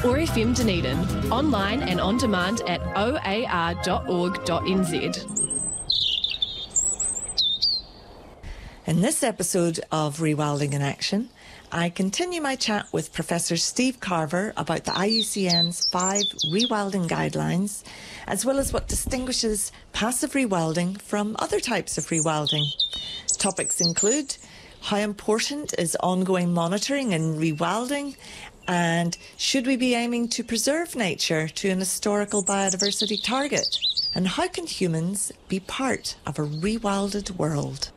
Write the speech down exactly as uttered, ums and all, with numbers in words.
or F M Dunedin, online and on demand at o a r dot org dot n z. In this episode of Rewilding in Action, I continue my chat with Professor Steve Carver about the I U C N's five rewilding guidelines, as well as what distinguishes passive rewilding from other types of rewilding. Topics include how important is ongoing monitoring and rewilding, and should we be aiming to preserve nature to an historical biodiversity target? And how can humans be part of a rewilded world?